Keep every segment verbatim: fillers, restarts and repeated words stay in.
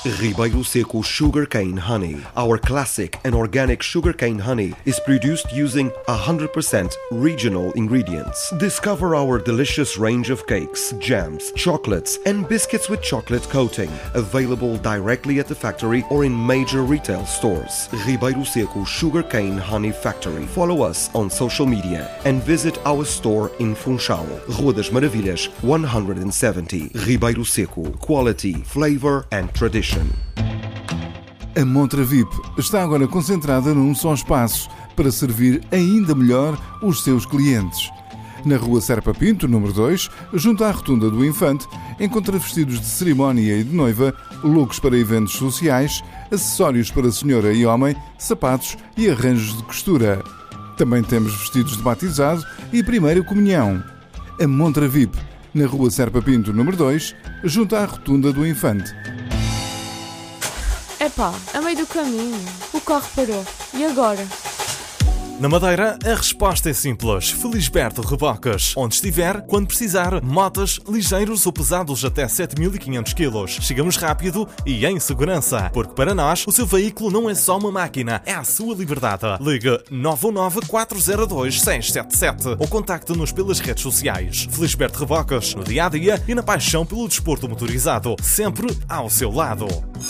Ribeiro Seco Sugarcane Honey. Our classic and organic sugarcane honey is produced using one hundred percent regional ingredients. Discover our delicious range of cakes, jams, chocolates, and biscuits with chocolate coating, available directly at the factory or in major retail stores. Ribeiro Seco Sugarcane Honey Factory. Follow us on social media and visit our store in Funchal, Rua das Maravilhas, one hundred seventy. Ribeiro Seco. Quality, flavor and tradition. A Montra V I P está agora concentrada num só espaço para servir ainda melhor os seus clientes. Na Rua Serpa Pinto, número dois, junto à Rotunda do Infante, encontra vestidos de cerimónia e de noiva, looks para eventos sociais, acessórios para senhora e homem, sapatos e arranjos de costura. Também temos vestidos de batizado e primeira comunhão. A Montra V I P, na Rua Serpa Pinto, número dois, junto à Rotunda do Infante. Epá, a meio do caminho, o carro parou. E agora? Na Madeira, a resposta é simples. Felisberto Reboques. Onde estiver, quando precisar, motas, ligeiros ou pesados até sete mil e quinhentos quilos. Chegamos rápido e em segurança. Porque para nós, o seu veículo não é só uma máquina, é a sua liberdade. Ligue nove um nove, quatro zero dois, seis sete sete ou contacte-nos pelas redes sociais. Felisberto Reboques, no dia-a-dia e na paixão pelo desporto motorizado. Sempre ao seu lado.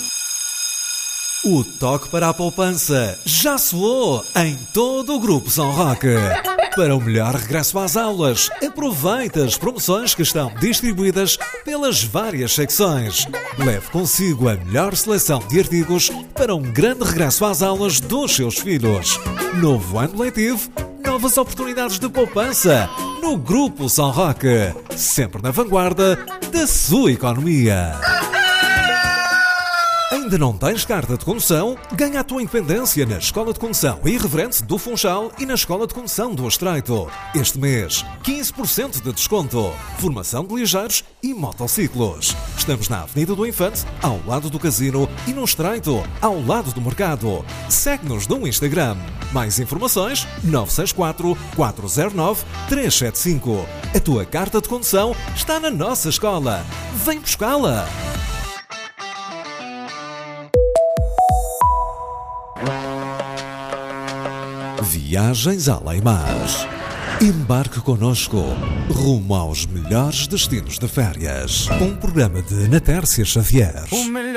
O toque para a poupança já soou em todo o Grupo São Roque. Para o melhor regresso às aulas, aproveite as promoções que estão distribuídas pelas várias secções. Leve consigo a melhor seleção de artigos para um grande regresso às aulas dos seus filhos. Novo ano letivo, novas oportunidades de poupança no Grupo São Roque. Sempre na vanguarda da sua economia. Ainda não tens carta de condução? Ganha a tua independência na Escola de Condução Irreverente do Funchal e na Escola de Condução do Estreito. Este mês, quinze por cento de desconto. Formação de ligeiros e motociclos. Estamos na Avenida do Infante, ao lado do Casino, e no Estreito, ao lado do Mercado. Segue-nos no Instagram. Mais informações, nove seis quatro, quatro zero nove, três sete cinco. A tua carta de condução está na nossa escola. Vem buscá-la! Viagens Além-Mar. Embarque connosco rumo aos melhores destinos de férias. Um programa de Ana Tércia Xavier.